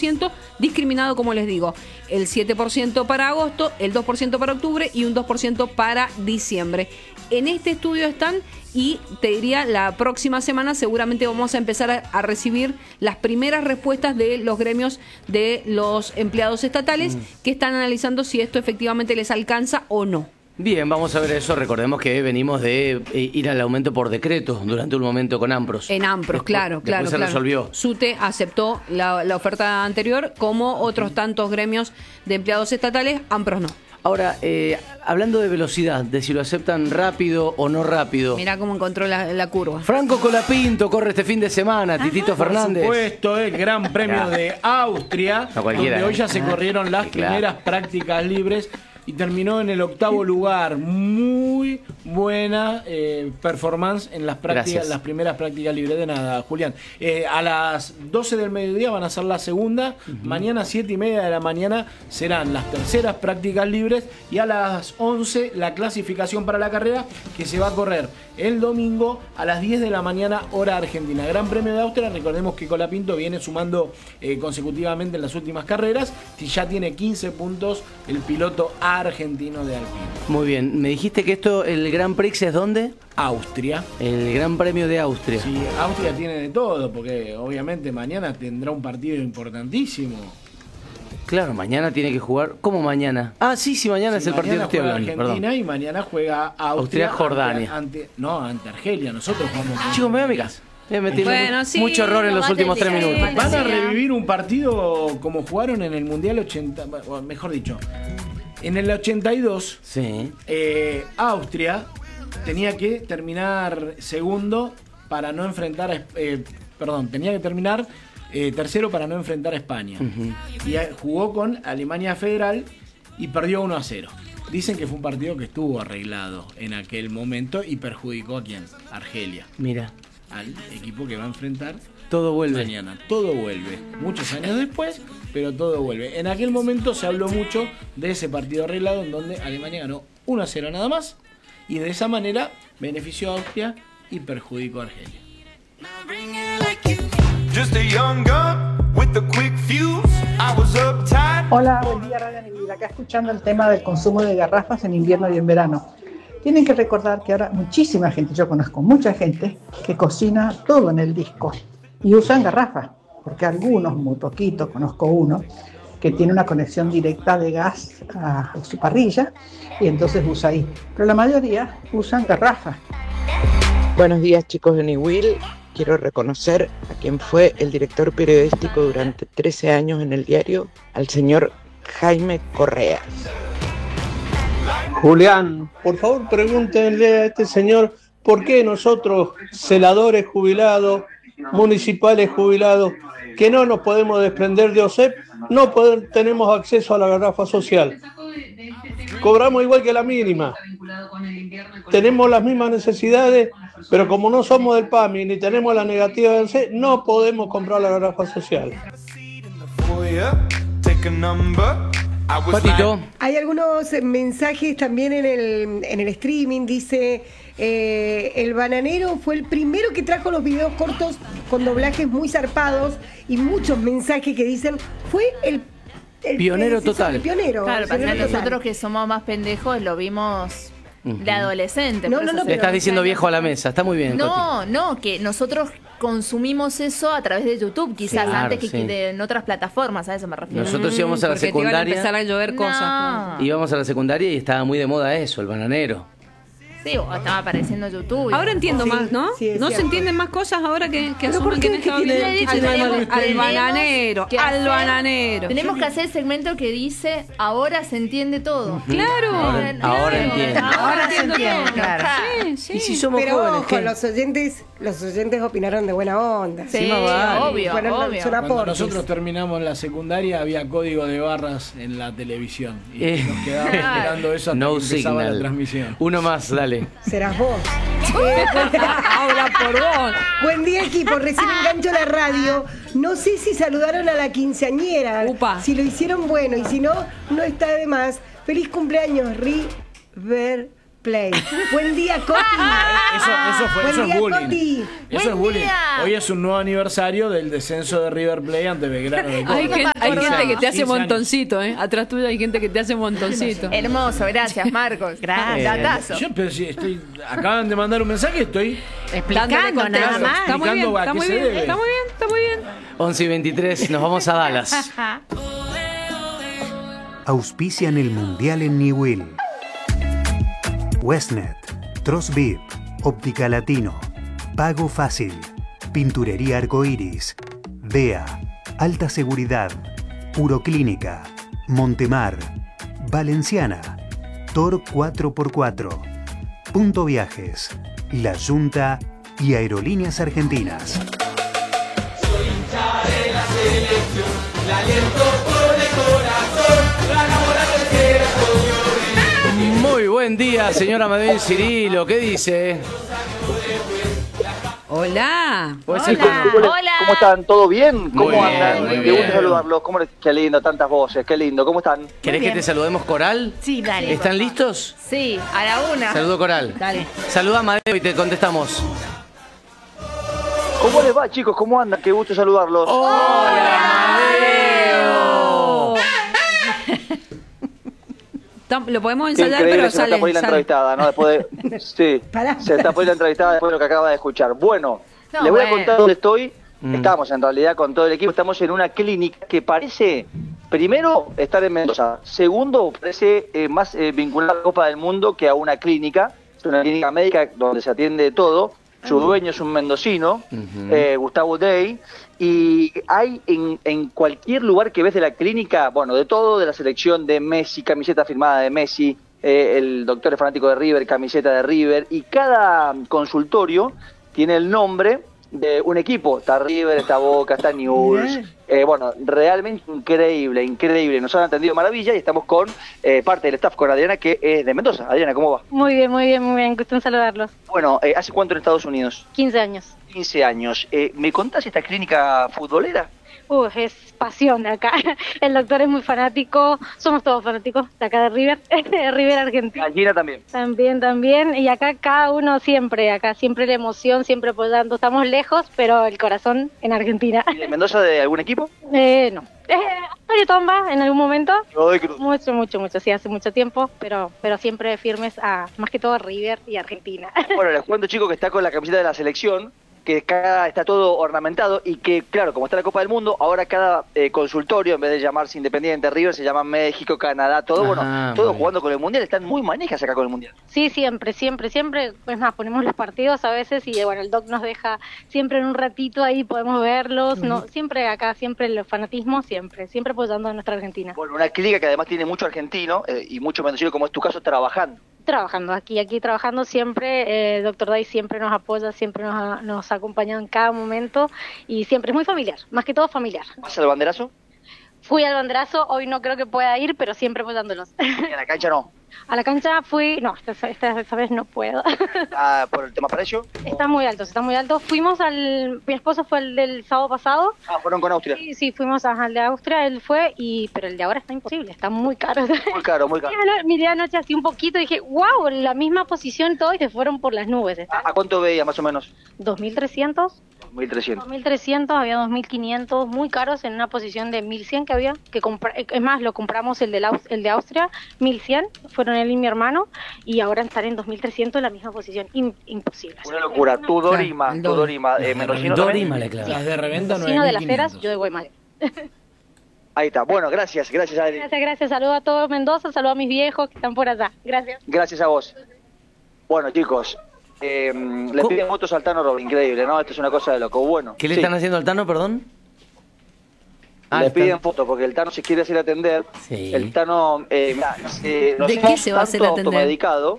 7%, discriminado, como les digo, el 7% para agosto, el 2% para octubre y un 2% para diciembre. En este estudio están, y te diría, la próxima semana seguramente vamos a empezar a recibir las primeras respuestas de los gremios de los empleados estatales que están analizando si esto efectivamente les alcanza o no. Bien, vamos a ver eso. Recordemos que venimos de ir al aumento por decreto durante un momento con AMPROS. En AMPROS, claro. Se resolvió. SUTE aceptó la oferta anterior, como otros tantos gremios de empleados estatales, AMPROS no. Ahora, hablando de velocidad, de si lo aceptan rápido o no rápido. Mirá cómo encontró la curva. Franco Colapinto corre este fin de semana, Titito Fernández. Por supuesto, el Gran Premio de Austria, donde hoy ya se corrieron las primeras prácticas libres y terminó en el 8º lugar. Muy buena performance en las prácticas, las primeras prácticas libres. De nada, Julián. A las 12 del mediodía van a ser la segunda. Mañana 7:30 de la mañana serán las terceras prácticas libres, y a las 11 la clasificación para la carrera, que se va a correr el domingo a las 10 de la mañana, hora argentina. Gran Premio de Austria. Recordemos que Colapinto viene sumando consecutivamente en las últimas carreras, y ya tiene 15 puntos el piloto argentino de Alpine. Muy bien. Me dijiste que esto, el Grand Prix, ¿es dónde? Austria. El Gran Premio de Austria. Sí, Austria tiene de todo, porque obviamente mañana tendrá un partido importantísimo. Claro, mañana tiene que jugar. ¿Cómo mañana? Ah, sí, mañana es el partido que estoy hablando. Argentina, perdón. Y mañana juega Austria, Jordania. Ante Argelia. Nosotros jugamos. Chicos, me voy a mi casa. Bueno, sí, mucho error en los últimos 3 minutos. Van a revivir un partido como jugaron en el Mundial 80, mejor dicho, en el 82. Sí. Austria tenía que terminar segundo para no enfrentar tenía que terminar tercero para no enfrentar a España. Y jugó con Alemania Federal y perdió 1-0. Dicen que fue un partido que estuvo arreglado en aquel momento y perjudicó a ¿quién? Argelia. Mira. Al equipo que va a enfrentar todo vuelve mañana. Todo vuelve. Muchos años después, pero todo vuelve. En aquel momento se habló mucho de ese partido arreglado en donde Alemania ganó 1-0 nada más, y de esa manera benefició a Austria y perjudicó a Argelia. Hola, buen día, Radio Anivil. Acá escuchando el tema del consumo de garrafas en invierno y en verano. Tienen que recordar que ahora muchísima gente, yo conozco mucha gente que cocina todo en el disco y usan garrafas, porque algunos, muy poquitos, conozco uno que tiene una conexión directa de gas a su parrilla y entonces usa ahí, pero la mayoría usan garrafas. Buenos días, chicos de Niwil. Quiero reconocer a quien fue el director periodístico durante 13 años en el diario, al señor Jaime Correa. Julián, por favor pregúntenle a este señor por qué nosotros, celadores jubilados, municipales jubilados, que no nos podemos desprender de OSEP, tenemos acceso a la garrafa social. Cobramos igual que la mínima. Tenemos las mismas necesidades, pero como no somos del PAMI ni tenemos la negativa del OSEP, no podemos comprar la garrafa social. Patito. Hay algunos mensajes también en el streaming. Dice, el bananero fue el primero que trajo los videos cortos con doblajes muy zarpados, y muchos mensajes que dicen, fue el pionero total. El pionero. Claro, para nosotros que somos más pendejos lo vimos de adolescente. No, le estás diciendo viejo a la mesa, está muy bien. No, que nosotros consumimos eso a través de YouTube, quizás, claro, antes que en otras plataformas, a eso me refiero. Nosotros íbamos a la secundaria. Iban a empezar a llover cosas. Íbamos a la secundaria y estaba muy de moda eso, el bananero. Sí, o estaba apareciendo YouTube. Ahora entiendo más, ¿no? Sí, no se entienden más cosas ahora que asumen que en Estados Unidos. Al bananero. Tenemos que hacer el segmento que dice, ahora se entiende todo. Claro. Ahora entiendo. Ahora se entiende, claro. Sí. Y si somos pero jóvenes, ojo, ¿qué? los oyentes opinaron de buena onda. Sí, obvio. Cuando nosotros terminamos la secundaria había código de barras en la televisión y nos quedábamos esperando eso hasta que empezaba la transmisión. Uno más, dale. Serás vos. Habla por vos. Buen día, equipo. Recién engancho la radio. No sé si saludaron a la quinceañera. Upa. Si lo hicieron, bueno. Y si no, no está de más. Feliz cumpleaños, River Play. Buen día, Coti. Eso es bullying. Coti. Eso es bullying. Hoy es un nuevo aniversario del descenso de River Plate ante Belgrano de Córdoba. Hay gente que te hace 15 años. montoncito, ¿eh? Atrás tuyo hay gente que te hace montoncito. Hermoso, gracias, Marcos. Gracias. Datazo. Pero sí, acaban de mandar un mensaje, estoy Explicando nada más. Está muy bien, explicando a está qué muy se bien, debe. está muy bien, está muy bien. 11:23, nos vamos a Dallas. Auspician el Mundial en Newell. Westnet, Tross VIP, Óptica Latino, Pago Fácil, Pinturería Arcoiris, DEA, Alta Seguridad, Uroclínica, Montemar, Valenciana, Tor 4x4, Punto Viajes, La Junta y Aerolíneas Argentinas. Soy hincha de la selección, la aliento por el corazón, ganamos la tercera Muy buen día, señora Madeleine Cirilo. ¿Qué dice? Hola. Hola. ¿Cómo están? ¿Todo bien? ¿Cómo Muy bien, andan? muy Qué bien. gusto saludarlos. Qué lindo, tantas voces. Qué lindo. ¿Cómo están? ¿Querés que te saludemos, Coral? Sí, dale. ¿Están listos? Sí, a la una. Saludo, Coral. Dale. Saluda a Amadeo y te contestamos. ¿Cómo les va, chicos? ¿Cómo andan? Qué gusto saludarlos. ¡Hola, Amadeo! Lo podemos Qué ensayar, increíble, pero se me está por ir la entrevistada, ¿no? Después de... Sí, se está por ir la entrevistada después de lo que acaba de escuchar. Bueno, No, les voy a bueno. contar dónde estoy. Estamos en realidad con todo el equipo, estamos en una clínica que parece, primero, estar en Mendoza. Segundo, parece más vinculada a la Copa del Mundo que a una clínica. Es una clínica médica donde se atiende de todo. Su dueño es un mendocino, Gustavo Day, y hay en cualquier lugar que ves de la clínica, bueno, de todo, de la selección de Messi, camiseta firmada de Messi, el doctor es fanático de River, camiseta de River, y cada consultorio tiene el nombre de un equipo. Está River, está Boca, está Newell's. Bueno, realmente increíble, increíble. Nos han atendido maravilla y estamos con parte del staff, con Adriana, que es de Mendoza. Adriana, ¿cómo va? Muy bien, muy bien, muy bien. Gusto en saludarlos. Bueno, ¿hace cuánto en Estados Unidos? 15 años. 15 años. ¿Me contás esta clínica futbolera? Es pasión de acá. El doctor es muy fanático. Somos todos fanáticos de acá de River. River Argentina. Gallina también. También. Y acá cada uno siempre. Acá siempre la emoción, siempre apoyando. Estamos lejos, pero el corazón en Argentina. ¿Y de Mendoza de algún equipo? No. Mario Tomba en algún momento. Godoy Cruz. Mucho. Sí, hace mucho tiempo. Pero siempre firmes a, más que todo, River y Argentina. Bueno, les cuento, chicos, que está con la camiseta de la selección, que acá está todo ornamentado y que, claro, como está la Copa del Mundo, ahora cada consultorio, en vez de llamarse Independiente River, se llama México, Canadá, todo, todo jugando con el Mundial. Están muy manijas acá con el Mundial. Sí, siempre. Es más, ponemos los partidos a veces y bueno, el doc nos deja siempre en un ratito ahí, podemos verlos. No, siempre acá, siempre el fanatismo, siempre apoyando a nuestra Argentina. Bueno, una clínica que además tiene mucho argentino y mucho mendocino, como es tu caso, trabajando. Trabajando aquí trabajando siempre. Doctor Day siempre nos apoya, siempre nos ha acompañado en cada momento y siempre es muy familiar, más que todo familiar. ¿Vas al banderazo? Fui al banderazo, hoy no creo que pueda ir, pero siempre apoyándolos. ¿Y a la cancha no? A la cancha fui, no, esta vez no puedo. ¿Por el tema precio? Está muy alto. Fuimos mi esposo fue el del sábado pasado. ¿Fueron con Austria? Sí, fuimos al de Austria, él fue, pero el de ahora está imposible, está muy caro. Muy caro. Miré anoche así un poquito y dije, wow, la misma posición todo y se fueron por las nubes. ¿A cuánto veía más o menos? 2.300. 2.300, había 2.500, muy caros en una posición de 1.100 que había, es más, lo compramos el de Austria, 1.100, fueron él y mi hermano, y ahora están en 2.300 en la misma posición, imposible. Una locura, Tudor y más, Mendocino también. Las de reventa no de Las Heras, yo de Guaymallén. Ahí está, bueno, gracias Adri. Gracias, saludo a todos Mendoza, saludo a mis viejos que están por allá, gracias. Gracias a vos. Bueno, chicos, le piden fotos al Tano Robles, increíble, ¿no? Esto es una cosa de loco. Bueno. ¿Qué le están haciendo al Tano, perdón? Le piden fotos porque el Tano se quiere hacer atender. Sí. El Tano, ¿de qué se va a hacer atender? Automedicado.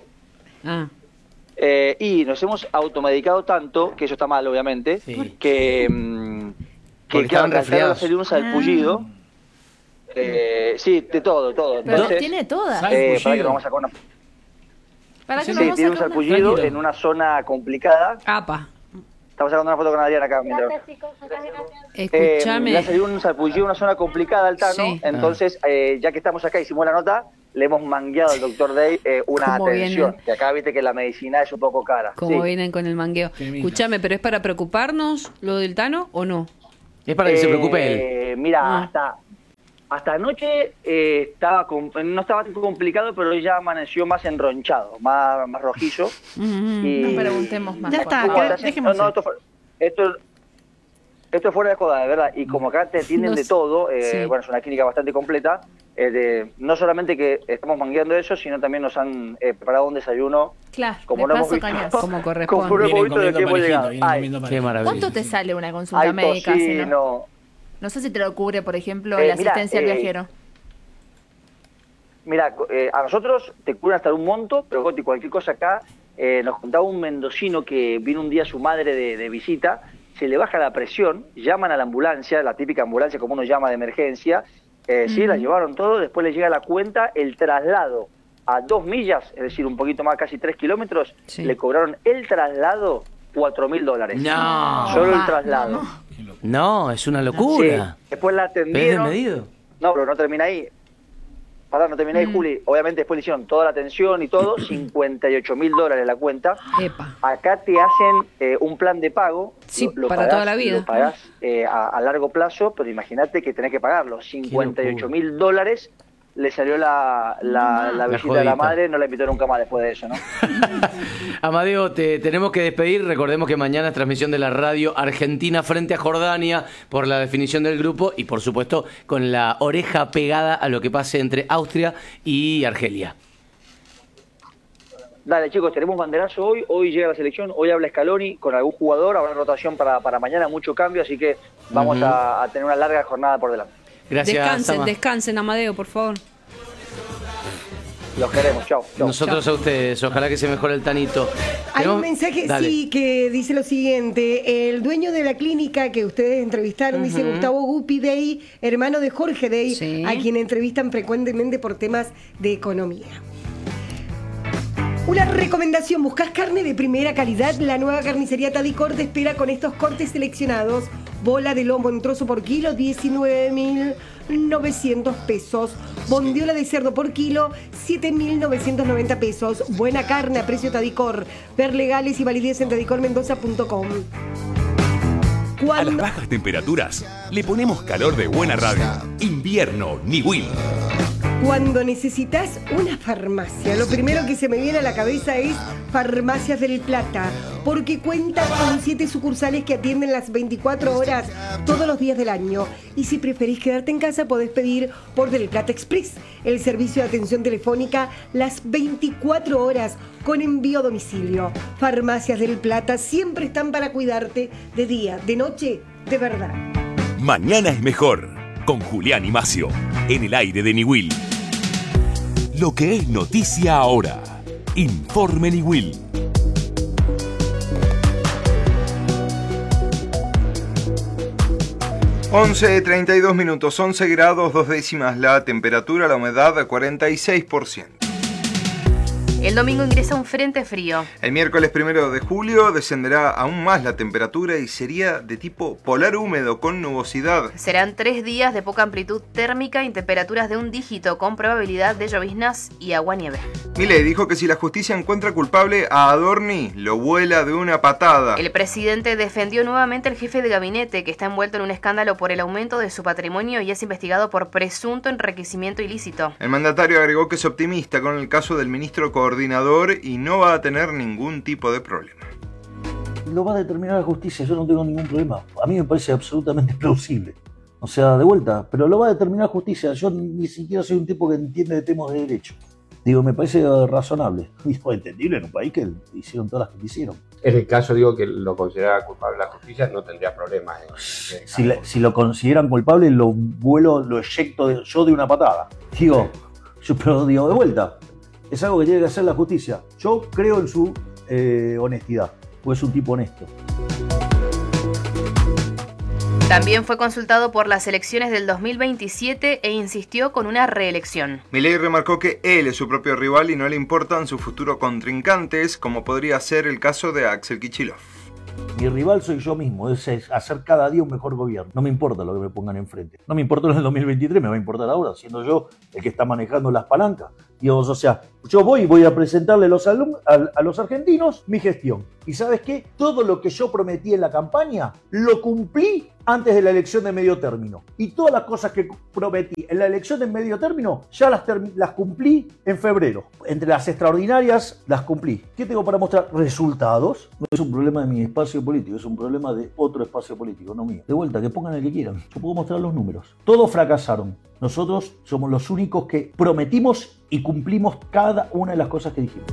Y nos hemos automedicado tanto, que eso está mal, obviamente, que estaban resfriados. Sería un salpullido. Sí, de todo. Entonces, tiene todas. Para que lo vamos a sacar una... tiene un salpullido en una zona complicada. Estamos sacando una foto con Adriana acá. Escúchame. Le ha salido un salpullido en una zona complicada al Tano. Entonces, ya que estamos acá, hicimos la nota le hemos mangueado al doctor Day una atención. Vienen? Que acá viste que la medicina es un poco cara. Como vienen con el mangueo. Escúchame, ¿pero es para preocuparnos lo del Tano o no? Es para que se preocupe él. Mira, hasta anoche no estaba tan complicado, pero hoy ya amaneció más enronchado, más rojizo. No preguntemos más. Ya está, dejemos. Esto es fuera de joda, de verdad. Y como acá te atienden de todo, bueno, es una clínica bastante completa. No solamente que estamos mangueando eso, sino también nos han preparado un desayuno. Claro, como no hemos visto, como corresponde. como no hemos visto de tiempo llegado. Qué maravilla. ¿Cuánto te sale una consulta médica? No sé si te lo cubre, por ejemplo, la asistencia al viajero. Mira, a nosotros te cubren hasta un monto, pero cualquier cosa acá, nos contaba un mendocino que vino un día su madre de visita, se le baja la presión, llaman a la ambulancia, la típica ambulancia como uno llama de emergencia, sí, la llevaron todo, después le llega la cuenta, el traslado a 2 millas, es decir, un poquito más, casi 3 kilómetros, le cobraron el traslado $4.000. No. Solo el traslado. No, es una locura. Sí. Después la atendieron. ¿Es desmedido? No, pero no termina ahí. No termina ahí, Juli. Obviamente después le hicieron toda la atención y todo, $58.000 la cuenta. Epa. Acá te hacen un plan de pago. Sí, para toda la vida. Lo pagás a largo plazo, pero imagínate que tenés que pagarlo. $58.000 le salió la visita de la madre, no la invitó nunca más después de eso, ¿no? Amadeo, te tenemos que despedir. Recordemos que mañana es transmisión de la radio Argentina frente a Jordania por la definición del grupo y, por supuesto, con la oreja pegada a lo que pase entre Austria y Argelia. Dale, chicos, tenemos banderazo hoy llega la selección, hoy habla Scaloni con algún jugador, habrá rotación para mañana, mucho cambio, así que vamos a tener una larga jornada por delante. Gracias, Descansen, Amadeo, por favor. Los queremos, chao. Nosotros a ustedes, ojalá que se mejore el Tanito. Hay un mensaje, sí, que dice lo siguiente. El dueño de la clínica que ustedes entrevistaron, dice Gustavo Gupi Dey, hermano de Jorge Dey, a quien entrevistan frecuentemente por temas de economía. Una recomendación, ¿buscás carne de primera calidad? La nueva carnicería Tadicor te espera con estos cortes seleccionados. Bola de lomo en trozo por kilo, 19.900 pesos. Bondiola de cerdo por kilo, 7.990 pesos. Buena carne a precio Tadicor. Ver legales y validez en tadicormendoza.com. A las bajas temperaturas le ponemos calor de buena radio. Invierno Niwil. Cuando necesitas una farmacia, lo primero que se me viene a la cabeza es Farmacias del Plata, porque cuenta con 7 sucursales que atienden las 24 horas todos los días del año. Y si preferís quedarte en casa, podés pedir por Del Plata Express, el servicio de atención telefónica las 24 horas con envío a domicilio. Farmacias del Plata siempre están para cuidarte de día, de noche, de verdad. Mañana es mejor, con Julián y Macio, en el aire de Niwil. Lo que es noticia ahora. Informe Niwil. (11:32), 11 grados 2 décimas la temperatura, la humedad 46%. El domingo ingresa un frente frío. El miércoles 1 de julio descenderá aún más la temperatura y sería de tipo polar húmedo con nubosidad. Serán 3 días de poca amplitud térmica y temperaturas de un dígito con probabilidad de lloviznas y aguanieve. Milei dijo que si la justicia encuentra culpable a Adorni, lo vuela de una patada. El presidente defendió nuevamente al jefe de gabinete, que está envuelto en un escándalo por el aumento de su patrimonio y es investigado por presunto enriquecimiento ilícito. El mandatario agregó que es optimista con el caso del ministro coordinador y no va a tener ningún tipo de problema. Lo va a determinar la justicia, yo no tengo ningún problema. A mí me parece absolutamente plausible. O sea, de vuelta, pero lo va a determinar la justicia. Yo ni siquiera soy un tipo que entiende de temas de derecho. Digo, me parece razonable. Digo, entendible en un país que hicieron todas las que hicieron. En el caso, digo, que lo considera culpable la justicia, no tendría problemas. Si lo consideran culpable, lo eyecto yo de una patada. Digo, pero digo, de vuelta. Es algo que tiene que hacer la justicia. Yo creo en su honestidad, porque es un tipo honesto. También fue consultado por las elecciones del 2027 e insistió con una reelección. Milei remarcó que él es su propio rival y no le importan sus futuros contrincantes, como podría ser el caso de Axel Kicillof. Mi rival soy yo mismo, es hacer cada día un mejor gobierno. No me importa lo que me pongan enfrente. No me importa en el 2023, me va a importar ahora, siendo yo el que está manejando las palancas. Digamos, o sea, yo voy a presentarle a los argentinos mi gestión. ¿Y sabes qué? Todo lo que yo prometí en la campaña, lo cumplí antes de la elección de medio término. Y todas las cosas que prometí en la elección de medio término, ya las cumplí en febrero. Entre las extraordinarias, las cumplí. ¿Qué tengo para mostrar? Resultados. No es un problema de mi espacio político, es un problema de otro espacio político, no mío. De vuelta, que pongan el que quieran. Yo puedo mostrar los números. Todos fracasaron. Nosotros somos los únicos que prometimos y cumplimos cada una de las cosas que dijimos.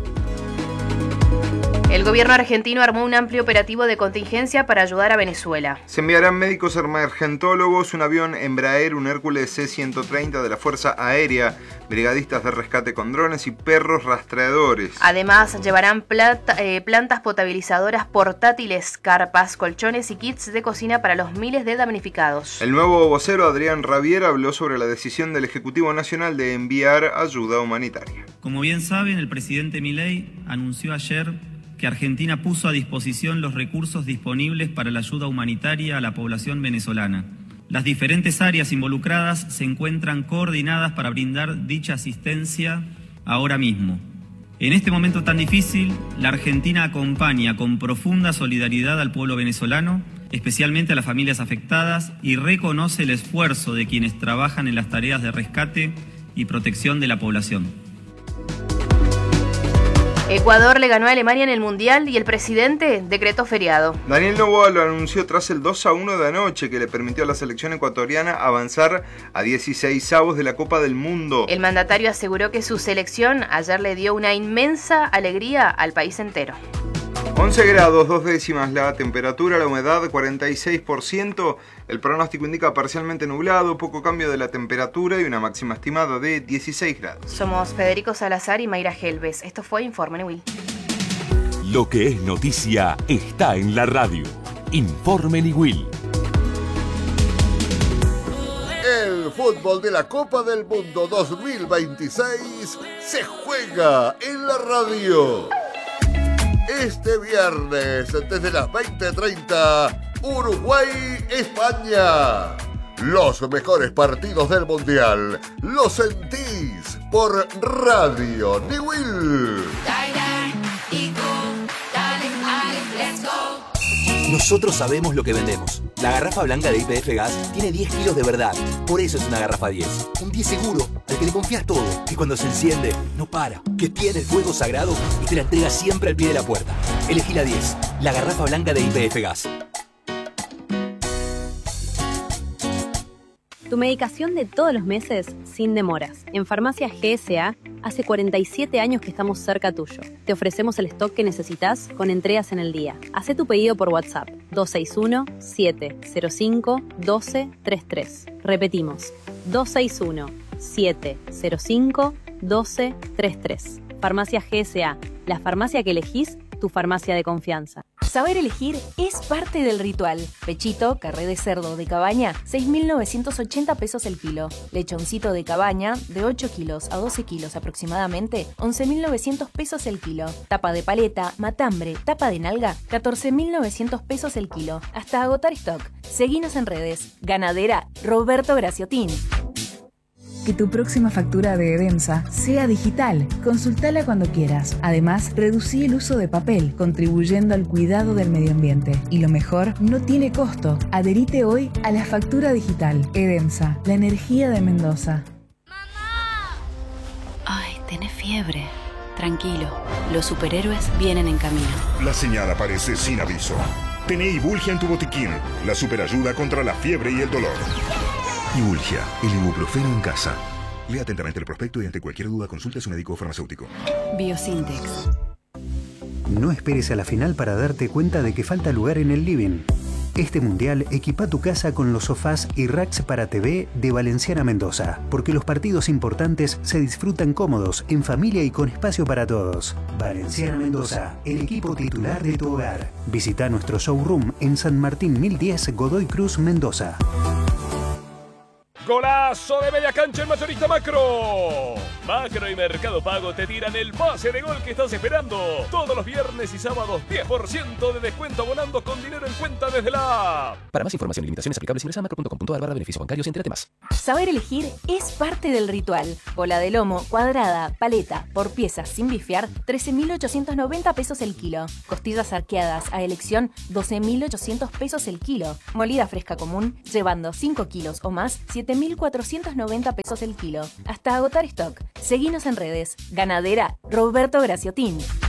El gobierno argentino armó un amplio operativo de contingencia para ayudar a Venezuela. Se enviarán médicos emergentólogos, un avión Embraer, un Hércules C-130 de la Fuerza Aérea, brigadistas de rescate con drones y perros rastreadores. Además, llevarán plantas potabilizadoras portátiles, carpas, colchones y kits de cocina para los miles de damnificados. El nuevo vocero Adrián Rabier habló sobre la decisión del Ejecutivo Nacional de enviar ayuda humanitaria. Como bien saben, el presidente Milei anunció ayer que Argentina puso a disposición los recursos disponibles para la ayuda humanitaria a la población venezolana. Las diferentes áreas involucradas se encuentran coordinadas para brindar dicha asistencia ahora mismo. En este momento tan difícil, la Argentina acompaña con profunda solidaridad al pueblo venezolano, especialmente a las familias afectadas, y reconoce el esfuerzo de quienes trabajan en las tareas de rescate y protección de la población. Ecuador le ganó a Alemania en el Mundial y el presidente decretó feriado. Daniel Noboa lo anunció tras el 2-1 de anoche, que le permitió a la selección ecuatoriana avanzar a 16avos de la Copa del Mundo. El mandatario aseguró que su selección ayer le dio una inmensa alegría al país entero. 11 grados, 2 décimas la temperatura, la humedad 46%, el pronóstico indica parcialmente nublado, poco cambio de la temperatura y una máxima estimada de 16 grados. Somos Federico Salazar y Mayra Helves. Esto fue Informe Niwil. Lo que es noticia está en la radio. Informe Niwil. El fútbol de la Copa del Mundo 2026 se juega en la radio. Este viernes, desde las 20:30, Uruguay-España. Los mejores partidos del Mundial los sentís por Radio Niwil. Nosotros sabemos lo que vendemos. La garrafa blanca de YPF Gas tiene 10 kilos de verdad. Por eso es una garrafa 10. Un 10 seguro, al que le confías todo. Que cuando se enciende, no para. Que tiene el fuego sagrado y te la entrega siempre al pie de la puerta. Elegí la 10. La garrafa blanca de YPF Gas. Tu medicación de todos los meses sin demoras. En Farmacia GSA, hace 47 años que estamos cerca tuyo. Te ofrecemos el stock que necesitas con entregas en el día. Hacé tu pedido por WhatsApp 261-705-1233. Repetimos, 261-705-1233. Farmacia GSA, la farmacia que elegís, tu farmacia de confianza. Saber elegir es parte del ritual. Pechito, carré de cerdo de cabaña, 6.980 pesos el kilo. Lechoncito de cabaña, de 8 kilos a 12 kilos aproximadamente, 11.900 pesos el kilo. Tapa de paleta, matambre, tapa de nalga, 14.900 pesos el kilo. Hasta agotar stock. Seguinos en redes. Ganadera Roberto Graciotín. Que tu próxima factura de Edemsa sea digital. Consultala cuando quieras. Además, reducí el uso de papel, contribuyendo al cuidado del medio ambiente. Y lo mejor, no tiene costo. Adherite hoy a la factura digital. Edemsa, la energía de Mendoza. Ay, tenés fiebre. Tranquilo, los superhéroes vienen en camino. La señal aparece sin aviso. Tené Ibulgia en tu botiquín, la superayuda contra la fiebre y el dolor. Ibulgia, el ibuprofeno en casa. Lea atentamente el prospecto y ante cualquier duda consulte a su médico farmacéutico. Biosintex. No esperes a la final para darte cuenta de que falta lugar en el living. Este mundial equipa tu casa con los sofás y racks para TV de Valenciana Mendoza, porque los partidos importantes se disfrutan cómodos, en familia y con espacio para todos. Valenciana Mendoza, el equipo titular de tu hogar. Visita nuestro showroom en San Martín 1010 Godoy Cruz, Mendoza. Golazo de media cancha el mayorista Macro. Macro y Mercado Pago te tiran el pase de gol que estás esperando. Todos los viernes y sábados 10% de descuento abonando con dinero en cuenta desde la app. Para más información y limitaciones aplicables ingresa a macro.com.ar/beneficios bancarios y entérate más. Saber elegir es parte del ritual. Bola de lomo, cuadrada, paleta, por piezas sin bifear, 13.890 pesos el kilo. Costillas arqueadas a elección, 12.800 pesos el kilo. Molida fresca común, llevando 5 kilos o más, 7.490 pesos el kilo. Hasta agotar stock. Seguinos en redes. Ganadera Roberto Graciotín.